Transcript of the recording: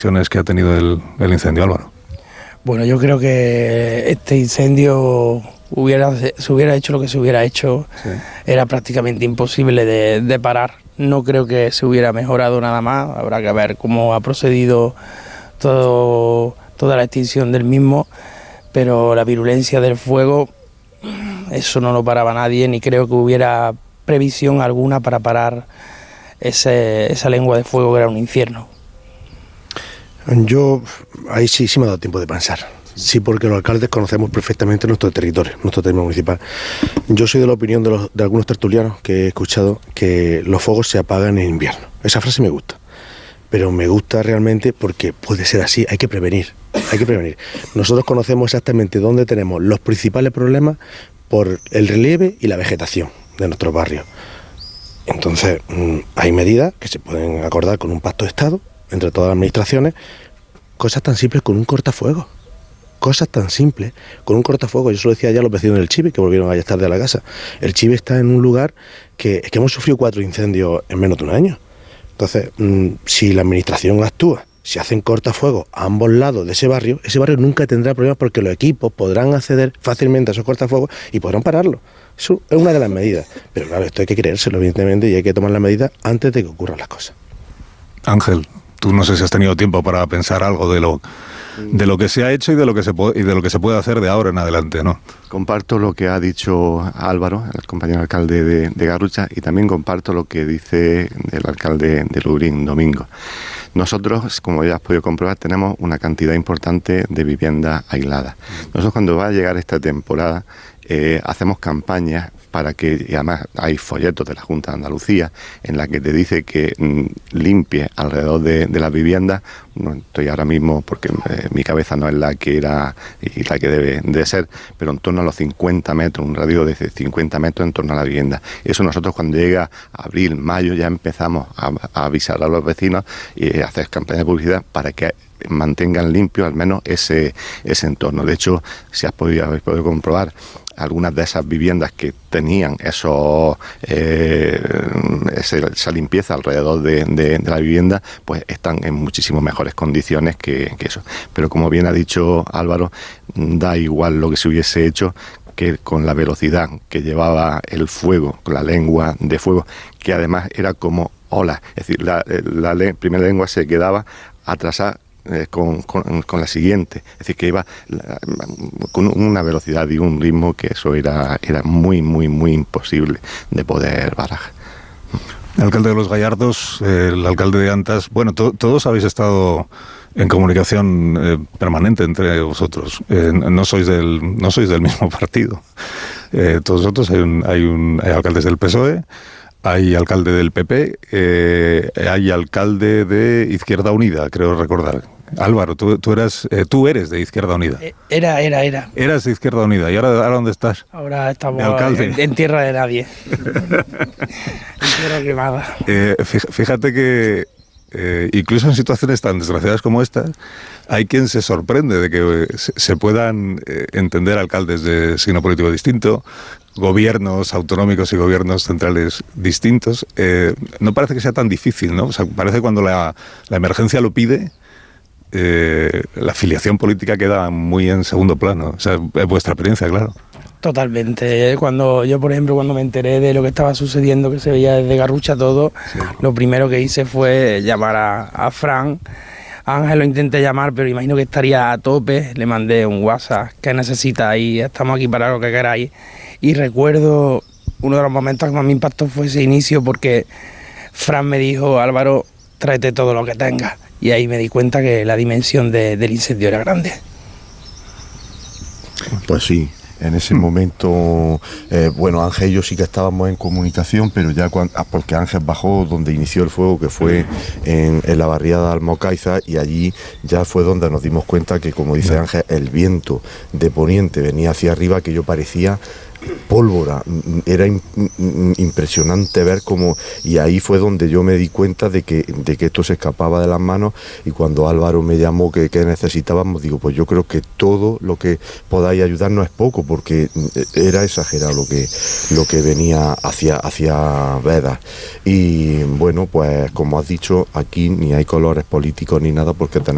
que ha tenido el incendio, Álvaro. Bueno, yo creo que este incendio se hubiera hecho lo que se hubiera hecho, sí. Era prácticamente imposible de parar. No creo que se hubiera mejorado nada más, habrá que ver cómo ha procedido toda la extinción del mismo, pero la virulencia del fuego, eso no lo paraba nadie, ni creo que hubiera previsión alguna para parar esa lengua de fuego que era un infierno. Yo, ahí sí me ha dado tiempo de pensar. Sí, porque los alcaldes conocemos perfectamente nuestro territorio municipal. Yo soy de la opinión de algunos tertulianos que he escuchado que los fuegos se apagan en invierno. Esa frase me gusta, pero me gusta realmente porque puede ser así, hay que prevenir. Nosotros conocemos exactamente dónde tenemos los principales problemas por el relieve y la vegetación de nuestros barrios. Entonces, hay medidas que se pueden acordar con un pacto de Estado entre todas las administraciones, cosas tan simples con un cortafuegos. Cosas tan simples, con un cortafuegos. Yo se lo decía ya a los vecinos del Chive, que volvieron ayer tarde a la casa. El Chive está en un lugar que hemos sufrido 4 incendios en menos de un año. Entonces, si la administración actúa, si hacen cortafuegos a ambos lados de ese barrio nunca tendrá problemas porque los equipos podrán acceder fácilmente a esos cortafuegos y podrán pararlo. Eso es una de las medidas. Pero claro, esto hay que creérselo, evidentemente, y hay que tomar las medidas antes de que ocurran las cosas. Ángel, tú no sé si has tenido tiempo para pensar algo de lo que se ha hecho y de lo que se puede hacer de ahora en adelante, ¿no? Comparto lo que ha dicho Álvaro, el compañero alcalde de Garrucha, y también comparto lo que dice el alcalde de Lurín, Domingo. Nosotros, como ya has podido comprobar, tenemos una cantidad importante de viviendas aisladas. Nosotros, cuando va a llegar esta temporada, hacemos campañas para que, y además hay folletos de la Junta de Andalucía en la que te dice que limpie alrededor de las viviendas. No estoy ahora mismo porque mi cabeza no es la que era y la que debe de ser, pero en torno a los 50 metros, un radio de 50 metros en torno a la vivienda. Eso nosotros, cuando llega abril, mayo, ya empezamos a avisar a los vecinos y hacer campañas de publicidad para que mantengan limpio al menos ese entorno. De hecho, si habéis podido comprobar, algunas de esas viviendas que tenían esa limpieza alrededor de la vivienda, pues están en muchísimo mejores condiciones que eso. Pero como bien ha dicho Álvaro, da igual lo que se hubiese hecho, que con la velocidad que llevaba el fuego, con la lengua de fuego, que además era como olas, es decir, la primera lengua se quedaba atrasada con la siguiente, es decir, que iba con una velocidad y un ritmo que eso era muy, muy, muy imposible de poder barajar. El alcalde de Los Gallardos, el alcalde de Antas, bueno, todos habéis estado en comunicación permanente entre vosotros. No sois del mismo partido. Todos vosotros hay alcaldes del PSOE, hay alcalde del PP, hay alcalde de Izquierda Unida, creo recordar. Álvaro, tú eres de Izquierda Unida. Era. Eras de Izquierda Unida. ¿Y ahora dónde estás? Ahora estamos en tierra de nadie. En tierra quemada. Fíjate que incluso en situaciones tan desgraciadas como estas, hay quien se sorprende de que se puedan entender alcaldes de signo político distinto, gobiernos autonómicos y gobiernos centrales distintos. No parece que sea tan difícil, ¿no? O sea, parece que cuando la emergencia lo pide, la afiliación política queda muy en segundo plano. O sea, es vuestra experiencia, claro. Totalmente. Cuando yo, por ejemplo, cuando me enteré de lo que estaba sucediendo, que se veía desde Garrucha todo, sí, lo primero que hice fue llamar a Fran. A Ángel lo intenté llamar, pero imagino que estaría a tope. Le mandé un WhatsApp, ¿qué necesita? Y estamos aquí para lo que queráis. Y recuerdo uno de los momentos que más me impactó fue ese inicio, porque Fran me dijo: Álvaro, tráete todo lo que tengas. Y ahí me di cuenta que la dimensión del incendio era grande. Pues sí. En ese momento, bueno, Ángel y yo sí que estábamos en comunicación, pero ya porque Ángel bajó donde inició el fuego, que fue en la barriada de Almocaiza, y allí ya fue donde nos dimos cuenta que, como dice Ángel, el viento de poniente venía hacia arriba, que yo parecía pólvora. Era impresionante ver cómo, y ahí fue donde yo me di cuenta de que esto se escapaba de las manos. Y cuando Álvaro me llamó que necesitábamos, digo, pues yo creo que todo lo que podáis ayudarnos es poco, porque era exagerado lo que venía hacia Vedas. Y bueno, pues como has dicho, aquí ni hay colores políticos ni nada, porque tenemos